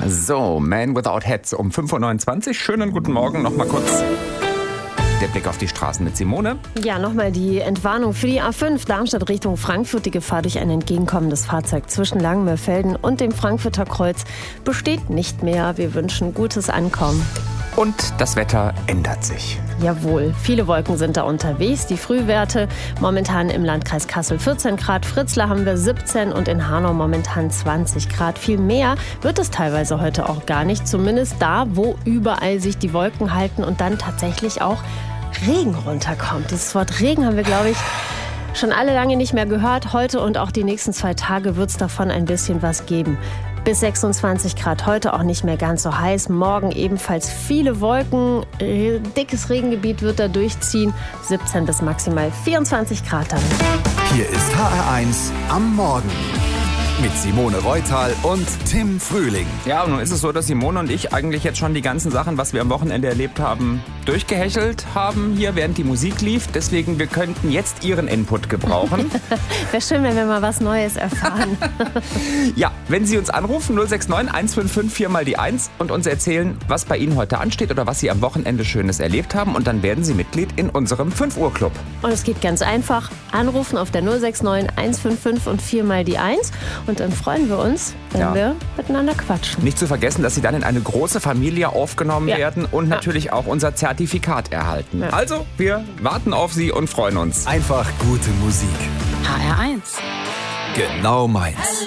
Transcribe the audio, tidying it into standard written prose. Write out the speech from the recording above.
So, Man Without Hats um 5.29 Uhr. Schönen guten Morgen. Nochmal kurz der Blick auf die Straßen mit Simone. Ja, nochmal die Entwarnung für die A5 Darmstadt Richtung Frankfurt. Die Gefahr durch ein entgegenkommendes Fahrzeug zwischen Langenmörfelden und dem Frankfurter Kreuz besteht nicht mehr. Wir wünschen gutes Ankommen. Und das Wetter ändert sich. Jawohl, viele Wolken sind da unterwegs. Die Frühwerte momentan im Landkreis Kassel 14 Grad, Fritzlar haben wir 17 und in Hanau momentan 20 Grad. Viel mehr wird es teilweise heute auch gar nicht, zumindest da, wo überall sich die Wolken halten und dann tatsächlich auch Regen runterkommt. Dieses Wort Regen haben wir, glaube ich, schon alle lange nicht mehr gehört. Heute und auch die nächsten 2 Tage wird es davon ein bisschen was geben. Bis 26 Grad, heute auch nicht mehr ganz so heiß. Morgen ebenfalls viele Wolken, dickes Regengebiet wird da durchziehen. 17 bis maximal 24 Grad dann. Hier ist HR1 am Morgen mit Simone Reutal und Tim Frühling. Ja, und nun ist es so, dass Simone und ich eigentlich jetzt schon die ganzen Sachen, was wir am Wochenende erlebt haben, durchgehechelt haben hier, während die Musik lief. Deswegen, wir könnten jetzt Ihren Input gebrauchen. Wäre schön, wenn wir mal was Neues erfahren. Ja, wenn Sie uns anrufen, 069 155 4 mal die 1 und uns erzählen, was bei Ihnen heute ansteht oder was Sie am Wochenende Schönes erlebt haben. Und dann werden Sie Mitglied in unserem 5 Uhr Club. Und es geht ganz einfach. Anrufen auf der 069 155 und 4 mal die 1. Und dann freuen wir uns, wenn wir miteinander quatschen. Nicht zu vergessen, dass Sie dann in eine große Familie aufgenommen werden und natürlich auch unser Zertifikat erhalten. Ja. Also, wir warten auf Sie und freuen uns. Einfach gute Musik. HR1. Genau meins.